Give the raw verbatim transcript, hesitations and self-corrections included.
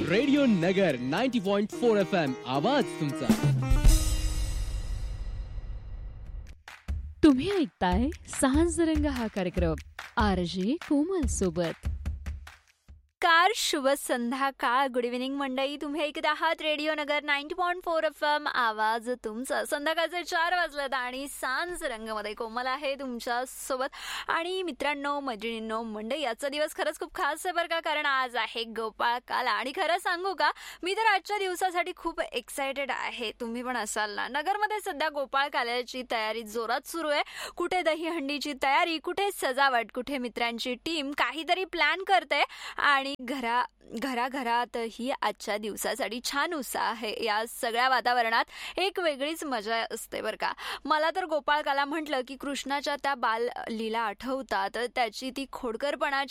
Radio नगर ninety point four F M आवाज तुमचा. तुम्ही ऐकताय सांजरंग हा कार्यक्रम आर जे कोमल सोबत. कार शुभ संध्याकाळ. गुड इव्हिनिंग मंडळी. तुम्ही ऐकत आहात रेडिओ नगर ninety point four F M आवाज तुमचा. संध्याकाळचे चार वाजलेत आणि सांज रंगमध्ये कोमल आहे तुमच्या सोबत. आणि मित्रांनो, मैत्रिणींनो, मंडळी, आजचा दिवस खरंच खूप खास आहे बरं का, कारण आज आहे गोपाळ काला. आणि खरं सांगू का, मी तर आजच्या दिवसासाठी खूप एक्सायटेड आहे. तुम्ही पण असाल ना. नगरमध्ये सध्या गोपाळ काल्याची तयारी जोरात सुरू आहे. कुठे दहीहंडीची तयारी, कुठे सजावट, कुठे मित्रांची टीम काहीतरी प्लॅन करते आणि घरा घराघरातही आजच्या दिवसासाठी छान उत्साह आहे. या सगळ्या वातावरणात एक वेगळीच मजा असते बरं का. मला तर गोपाळकाला म्हटलं की कृष्णाच्या त्या बाल लीला आठवतात. त्याची ती खोडकरपणाची